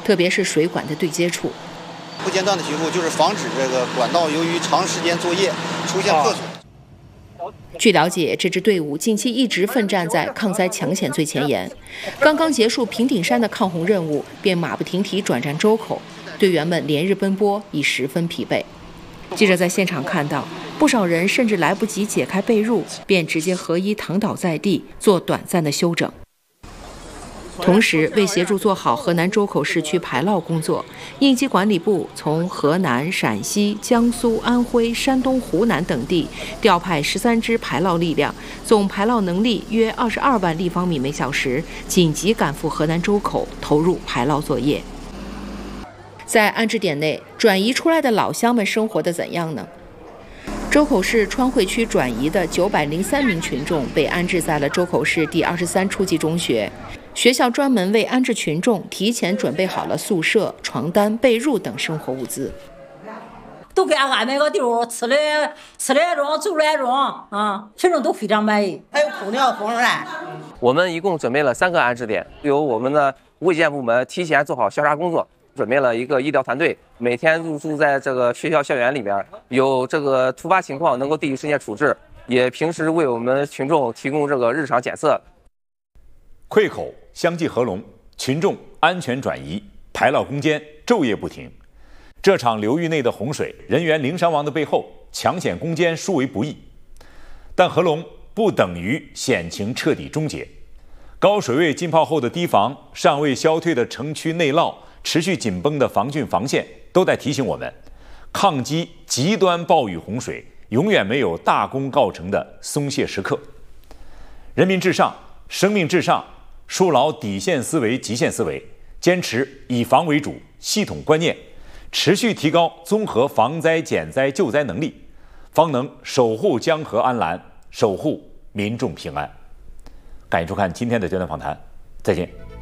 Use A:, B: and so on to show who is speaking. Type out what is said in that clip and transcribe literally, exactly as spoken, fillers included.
A: 特别是水管的对接处。
B: 不间断的修复就是防止这个管道由于长时间作业出现破损。
A: 据了解，这支队伍近期一直奋战在抗灾抢险最前沿，刚刚结束平顶山的抗洪任务，便马不停蹄转战周口，队员们连日奔波，已十分疲惫。记者在现场看到，不少人甚至来不及解开被褥，便直接合衣躺倒在地，做短暂的休整。同时，为协助做好河南周口市区排涝工作，应急管理部从河南、陕西、江苏、安徽、山东、湖南等地调派十三支排涝力量，总排涝能力约二十二万立方米每小时，紧急赶赴河南周口，投入排涝作业。在安置点内，转移出来的老乡们生活得怎样呢？周口市川汇区转移的九百零三名群众被安置在了周口市第二十三初级中学。学校专门为安置群众提前准备好了宿舍、床单、被褥等生活物资，
C: 都给俺安排个地方，吃的吃的中，住的中，啊，群众都非常满意。还有空调、风扇。
D: 我们一共准备了三个安置点，由我们的卫健部门提前做好消杀工作，准备了一个医疗团队，每天入住在这个学校校园里边，有这个突发情况能够第一时间处置，也平时为我们群众提供这个日常检测。
E: 溃口相继合龙，群众安全转移，排涝攻坚昼夜不停。这场流域内的洪水，人员零伤亡的背后，抢险攻坚殊为不易。但合龙不等于险情彻底终结。高水位浸泡后的堤防，尚未消退的城区内涝，持续紧绷的防汛防线，都在提醒我们，抗击极端暴雨洪水，永远没有大功告成的松懈时刻。人民至上，生命至上。树牢底线思维、极限思维，坚持以防为主系统观念，持续提高综合防灾减灾救灾能力，方能守护江河安澜，守护民众平安。感谢收看今天的焦点访谈，再见。